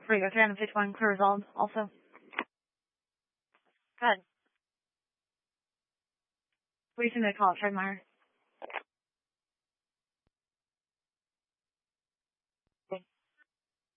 For you, 351 clear resolved also. Good. What do you think they call it, Trademeyer?